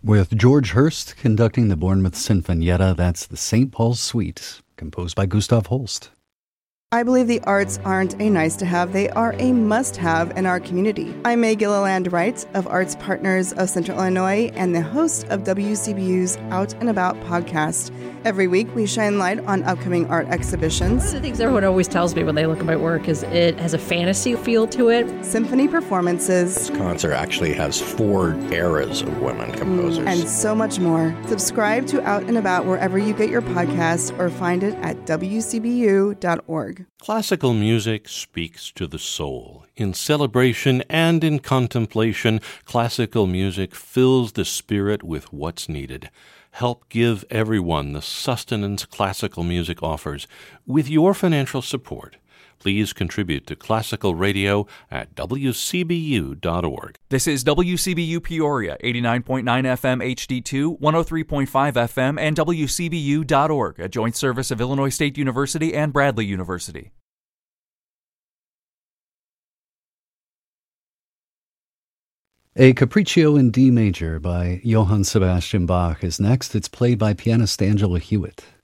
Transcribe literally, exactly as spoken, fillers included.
with George Hurst conducting the Bournemouth Sinfonietta. That's the Saint Paul's Suite, composed by Gustav Holst. I believe the arts aren't a nice-to-have, they are a must-have in our community. I'm May Gilliland Wright of Arts Partners of Central Illinois and the host of W C B U's Out and About podcast. Every week, we shine light on upcoming art exhibitions. One of the things everyone always tells me when they look at my work is it has a fantasy feel to it. Symphony performances. This concert actually has four eras of women composers. And so much more. Subscribe to Out and About wherever you get your podcasts or find it at w c b u dot org. Classical music speaks to the soul. In celebration and in contemplation, classical music fills the spirit with what's needed. Help give everyone the sustenance classical music offers with your financial support. Please contribute to Classical Radio at w c b u dot org. This is W C B U Peoria, eighty-nine point nine F M H D two, one oh three point five F M, and w c b u dot org, a joint service of Illinois State University and Bradley University. A Capriccio in D major by Johann Sebastian Bach is next. It's played by pianist Angela Hewitt.